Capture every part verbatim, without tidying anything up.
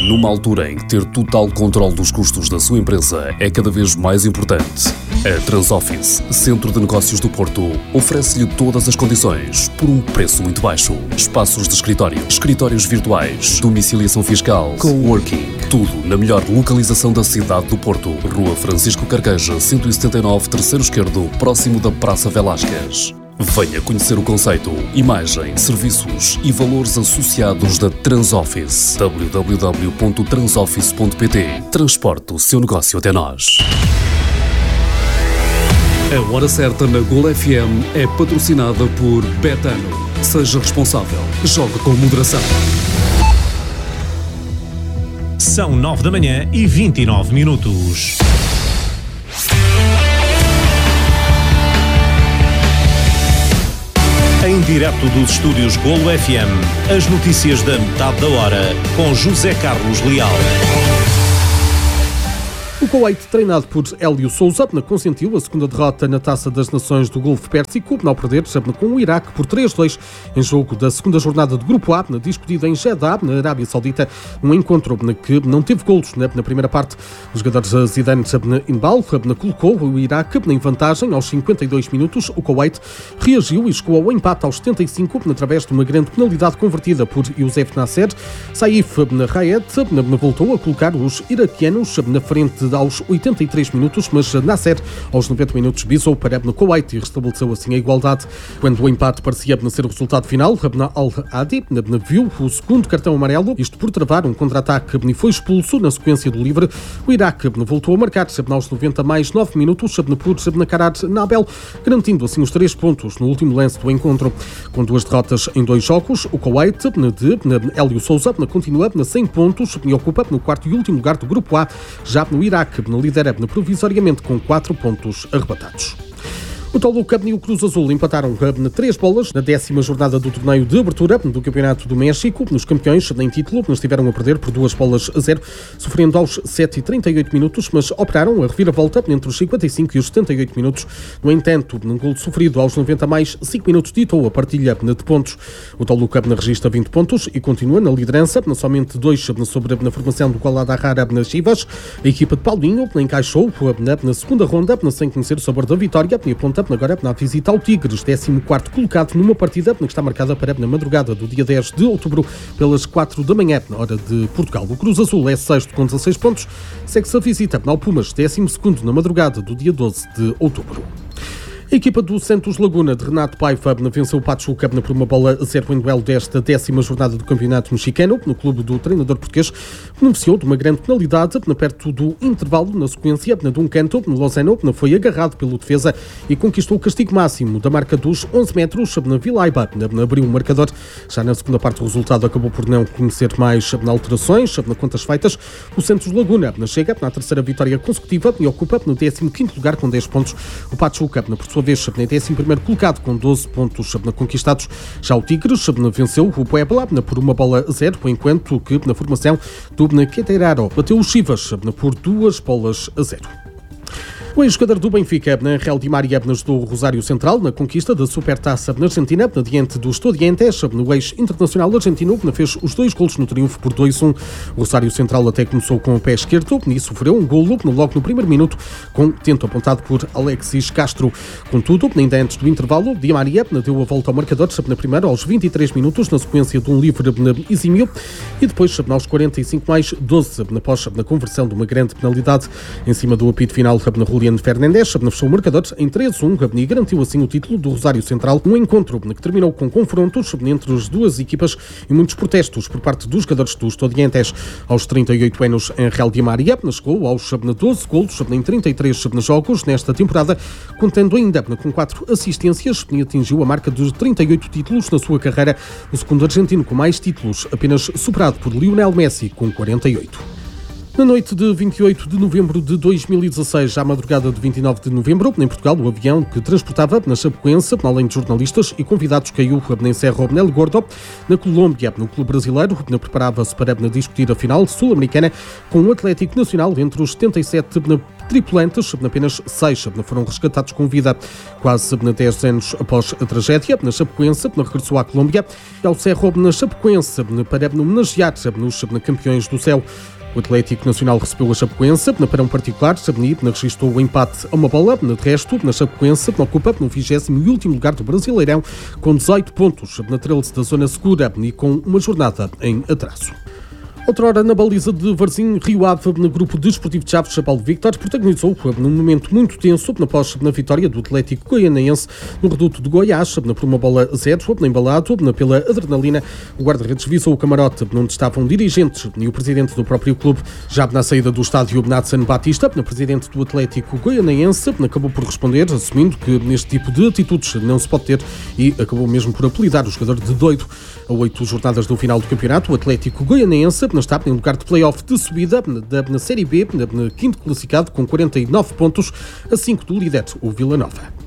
Numa altura em que ter total controle dos custos da sua empresa é cada vez mais importante, a Transoffice, Centro de Negócios do Porto, oferece-lhe todas as condições por um preço muito baixo. Espaços de escritório, escritórios virtuais, domiciliação fiscal, coworking, tudo na melhor localização da cidade do Porto. Rua Francisco Carqueja, cento e setenta e nove, terceiro esquerdo, próximo da Praça Velásquez. Venha conhecer o conceito, imagem, serviços e valores associados da Transoffice. w w w ponto transoffice ponto p t. Transporte o seu negócio até nós. A Hora Certa na Gol F M é patrocinada por Betano. Seja responsável. Jogue com moderação. São nove da manhã e vinte e nove minutos. Em direto dos estúdios Golo F M, as notícias da metade da hora, com José Carlos Leal. O Kuwait, treinado por Hélio Sousa, consentiu a segunda derrota na Taça das Nações do Golfo Pérsico, ao perder com o Iraque por três a dois em jogo da segunda jornada do Grupo A, discutida em Jeddah, na Arábia Saudita, um encontro que não teve golos na primeira parte. O jogador Zidane Inbal colocou o Iraque em vantagem aos cinquenta e dois minutos. O Kuwait reagiu e chegou ao empate aos setenta e cinco, através de uma grande penalidade convertida por Youssef Nasser. Saif Rayed voltou a colocar os iraquianos na frente aos oitenta e três minutos, mas Nasser, aos noventa minutos, bisou para o Kuwait e restabeleceu assim a igualdade. Quando o empate parecia ser o resultado final, Al-Hadi viu o segundo cartão amarelo, isto por travar um contra-ataque, e foi expulso na sequência do livre. O Iraque voltou a marcar aos noventa mais nove minutos por Nakarar Nabel, garantindo assim os três pontos no último lance do encontro. Com duas derrotas em dois jogos, o Kuwait de Hélio Sousa continua sem pontos e ocupa no quarto e último lugar do Grupo A. Já no Iraque lidera provisoriamente com quatro pontos arrebatados. O Toluca e o Cruz Azul empataram três bolas na décima jornada do torneio de abertura do Campeonato do México. Nos campeões, nem título, mas estiveram a perder por duas bolas a zero, sofrendo aos sete e trinta e oito minutos, mas operaram a reviravolta entre os cinquenta e cinco e os setenta e oito minutos. No entanto, num gol sofrido aos noventa mais cinco minutos, ditou a partilha de pontos. O Toluca registra vinte pontos e continua na liderança, somente dois sobre a formação do Guadalajara nas Chivas. A equipa de Paulinho encaixou na segunda ronda, sem conhecer o sabor da vitória, e aponta agora na visita ao Tigres, décimo quarto colocado numa partida que está marcada para na madrugada do dia dez de outubro, pelas quatro da manhã, na hora de Portugal. O Cruz Azul é sexto com dezasseis pontos, segue-se a visita ao Pumas, décimo segundo na madrugada do dia doze de outubro. A equipa do Santos Laguna de Renato Paiva venceu o Pachuca por uma bola a zero em duelo desta décima jornada do Campeonato Mexicano. No clube do treinador português, beneficiou de uma grande penalidade perto do intervalo. Na sequência de um canto, Lozano foi agarrado pelo defesa e conquistou o castigo máximo da marca dos onze metros na Vilaiba. Abriu o marcador. Já na segunda parte, o resultado acabou por não conhecer mais alterações. Na contas feitas, o Santos Laguna chega na terceira vitória consecutiva e ocupa no décimo quinto lugar com dez pontos. O Pachuca, por sua vez, é décimo primeiro colocado com doze pontos conquistados. Já o Tigres venceu o Puebla por uma bola a zero, enquanto que na formação do Queteiraro bateu os Chivas por duas bolas a zero. O ex-jogador do Benfica, Real Di Maria, ajudou o Rosário Central na conquista da Supertaça na Argentina, diante dos Estudiantes. O ex-internacional argentino fez os dois golos no triunfo por dois a um. O Rosário Central até começou com o pé esquerdo e sofreu um golo logo no primeiro minuto, com tento apontado por Alexis Castro. Contudo, ainda antes do intervalo, Di Maria deu a volta ao marcador na primeira aos vinte e três minutos, na sequência de um livre exímio, e depois aos quarenta e cinco mais doze, após a conversão de uma grande penalidade em cima do apito final na Julián Fernández, fechou o marcador em três a um e garantiu assim o título do Rosário Central, um encontro que terminou com confrontos entre as duas equipas e muitos protestos por parte dos jogadores dos Estudiantes. Aos trinta e oito anos, em Real Di Maria chegou aos doze golos em trinta e três jogos nesta temporada, contando ainda com quatro assistências, e atingiu a marca dos trinta e oito títulos na sua carreira, o segundo argentino com mais títulos, apenas superado por Lionel Messi com quarenta e oito. Na noite de vinte e oito de novembro de dois mil e dezasseis, à madrugada de vinte e nove de novembro, em Portugal, o avião que transportava na Chapecoense, além de jornalistas e convidados, caiu em Cerro Nel Gordo. Na Colômbia, no clube brasileiro, preparava-se para discutir a final sul-americana com o Atlético Nacional entre os setenta e sete tripulantes, apenas seis foram resgatados com vida. Quase dez anos após a tragédia, na Chapecoense, regressou à Colômbia e ao Cerro na Chapecoense para homenagear os campeões do céu. O Atlético Nacional recebeu a Chapecoense para um particular, registrou o empate a uma bola. De resto, na Chapecoense ocupa no vigésimo e último lugar do Brasileirão com dezoito pontos na treze da zona segura e com uma jornada em atraso. Outrora, na baliza de Varzim, Rio Ave, no grupo desportivo de Chaves, Paulo Victor protagonizou num momento muito tenso após na vitória do Atlético Goianiense no reduto de Goiás, por uma bola a zero, embalado pela adrenalina. O guarda-redes visou o camarote onde estavam dirigentes e o presidente do próprio clube. Já na saída do estádio, Nathan Batista, presidente do Atlético Goianiense, acabou por responder, assumindo que neste tipo de atitudes não se pode ter, e acabou mesmo por apelidar o jogador de doido. A oito jornadas do final do campeonato, o Atlético Goianiense está em lugar de play-off de subida na Série B, na quinto classificado com quarenta e nove pontos, a cinco do líder, o Vila Nova.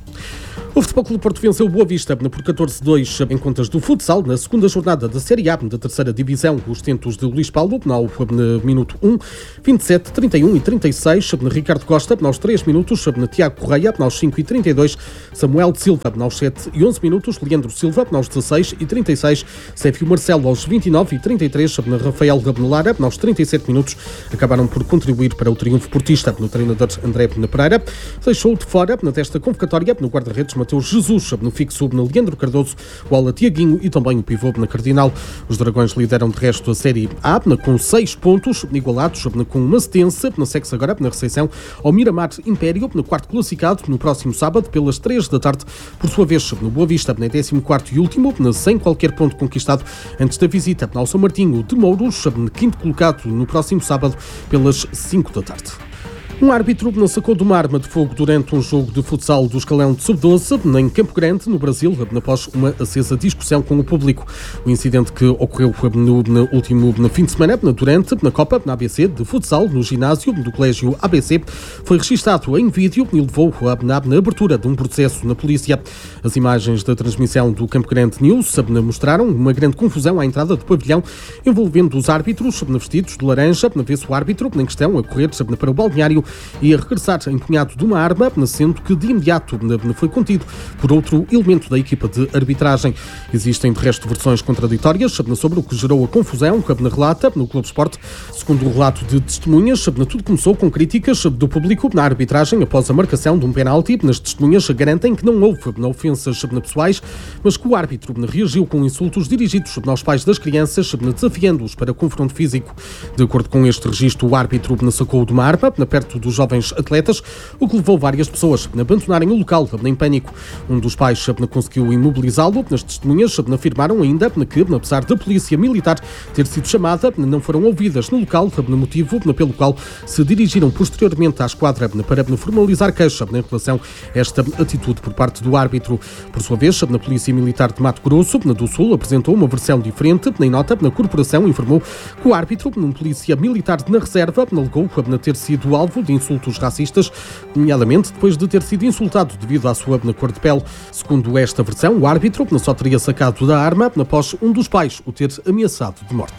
O Futebol Clube Porto venceu o Boa Vista por catorze a dois em contas do futsal na segunda jornada da Série A da terceira divisão. Os tentos de Luís Paulo no minuto um, vinte e sete, trinta e um e trinta e seis, Ricardo Costa aos três minutos, Tiago Correia aos cinco e trinta e dois, Samuel de Silva aos sete e onze minutos, Leandro Silva aos dezasseis e trinta e seis, Sérgio Marcelo aos vinte e nove e trinta e três, Rafael Gabelara aos trinta e sete minutos. Acabaram por contribuir para o triunfo portista. No treinador André Pereira deixou de fora desta convocatória no guarda-redes Mateus Jesus, no fixo na Leandro Cardoso, o ala Tiaguinho e também o pivô na Cardinal. Os Dragões lideram de resto a Série A com seis pontos, igualados com uma setença. Segue-se agora na recepção ao Miramar Império, no quarto classificado, no próximo sábado, pelas três da tarde. Por sua vez, no Boa Vista, na décimo quarto e último, sem qualquer ponto conquistado antes da visita ao São Martinho de Mouros, quinto colocado no próximo sábado, pelas cinco da tarde. Um árbitro não sacou de uma arma de fogo durante um jogo de futsal do escalão de sub doze em Campo Grande, no Brasil, após uma acesa discussão com o público. O incidente que ocorreu no, no último no fim de semana, durante na Copa na A B C de futsal, no ginásio do Colégio A B C, foi registado em vídeo e levou na, na abertura de um processo na polícia. As imagens da transmissão do Campo Grande News mostraram uma grande confusão à entrada do pavilhão, envolvendo os árbitros vestidos de laranja, vê-se o árbitro em questão a correr para o balneário e a regressar empunhado de uma arma, sendo que de imediato foi contido por outro elemento da equipa de arbitragem. Existem de resto versões contraditórias sobre o que gerou a confusão, que relata no Globo Esporte. Segundo o relato de testemunhas, tudo começou com críticas do público na arbitragem após a marcação de um penalti. As testemunhas garantem que não houve ofensas pessoais, mas que o árbitro reagiu com insultos dirigidos aos pais das crianças, desafiando-os para confronto físico. De acordo com este registro, o árbitro sacou de uma arma perto dos jovens atletas, o que levou várias pessoas a abandonarem o local em pânico. Um dos pais conseguiu imobilizá-lo. As testemunhas afirmaram ainda que, apesar da polícia militar ter sido chamada, não foram ouvidas no local, motivo pelo qual se dirigiram posteriormente à esquadra para formalizar queixa em relação a esta atitude por parte do árbitro. Por sua vez, a Polícia Militar de Mato Grosso do Sul apresentou uma versão diferente. Em nota, a corporação informou que o árbitro, um polícia militar na reserva, alegou ter sido alvo de insultos racistas, nomeadamente depois de ter sido insultado devido à sua cor de pele. Segundo esta versão, o árbitro só teria sacado da arma após um dos pais o ter ameaçado de morte.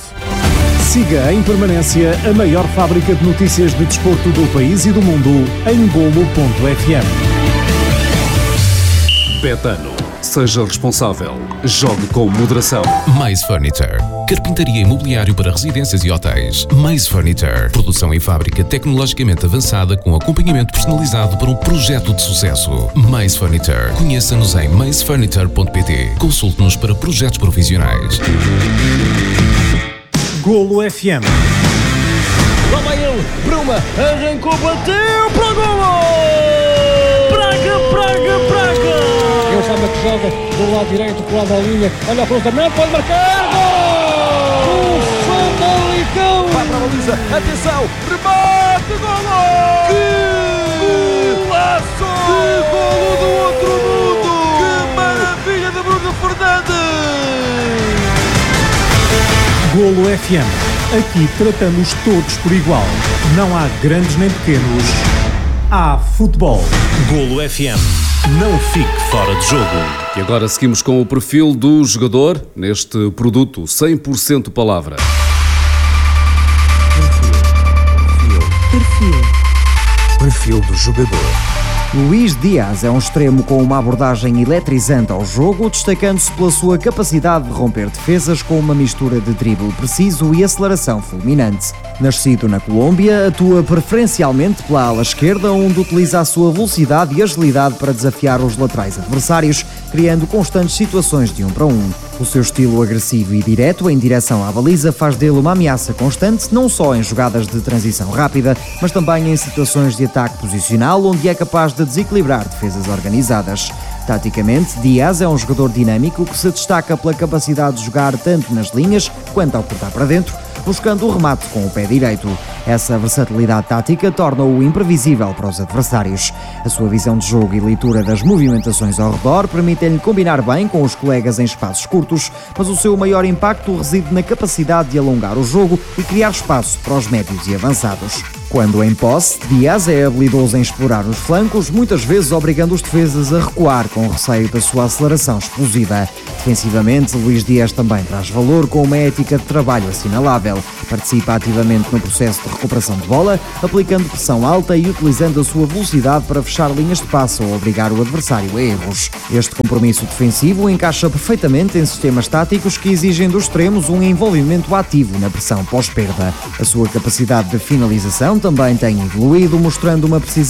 Siga em permanência a maior fábrica de notícias de desporto do país e do mundo em golo ponto f m. Betano. Seja responsável. Jogue com moderação. Maze Furniture. Carpintaria e mobiliário para residências e hotéis. Maze Furniture. Produção em fábrica tecnologicamente avançada com acompanhamento personalizado para um projeto de sucesso. Maze Furniture. Conheça-nos em maze furniture ponto p t. Consulte-nos para projetos profissionais. Golo F M. Lá vai ele, Bruma, arrancou, bateu para o golo! Praga, Praga, Praga! Ele sabe que joga do lado direito, colado à linha, olha o cruzamento, pode marcar! Gol! O Famalicão! Vai para a baliza, atenção, remate, golo! Que golaço! Que golo do outro mundo! Que maravilha de Bruno Fernandes! Golo F M. Aqui tratamos todos por igual. Não há grandes nem pequenos. Há futebol. Golo F M. Não fique fora de jogo. E agora seguimos com o perfil do jogador neste produto cem por cento palavra. Perfil. Perfil. perfil do jogador. Luís Dias é um extremo com uma abordagem eletrizante ao jogo, destacando-se pela sua capacidade de romper defesas com uma mistura de drible preciso e aceleração fulminante. Nascido na Colômbia, atua preferencialmente pela ala esquerda, onde utiliza a sua velocidade e agilidade para desafiar os laterais adversários, criando constantes situações de um para um. O seu estilo agressivo e direto em direção à baliza faz dele uma ameaça constante, não só em jogadas de transição rápida, mas também em situações de ataque posicional, onde é capaz de desequilibrar defesas organizadas. Taticamente, Dias é um jogador dinâmico que se destaca pela capacidade de jogar tanto nas linhas quanto ao cortar para dentro, buscando o remate com o pé direito. Essa versatilidade tática torna-o imprevisível para os adversários. A sua visão de jogo e leitura das movimentações ao redor permitem-lhe combinar bem com os colegas em espaços curtos, mas o seu maior impacto reside na capacidade de alongar o jogo e criar espaço para os médios e avançados. Quando em posse, Dias é habilidoso em explorar os flancos, muitas vezes obrigando os defesas a recuar com receio da sua aceleração explosiva. Defensivamente, Luís Dias também traz valor com uma ética de trabalho assinalável. Participa ativamente no processo de recuperação de bola, aplicando pressão alta e utilizando a sua velocidade para fechar linhas de passe ou obrigar o adversário a erros. Este compromisso defensivo encaixa perfeitamente em sistemas táticos que exigem dos extremos um envolvimento ativo na pressão pós-perda. A sua capacidade de finalização também tem evoluído, mostrando uma precisão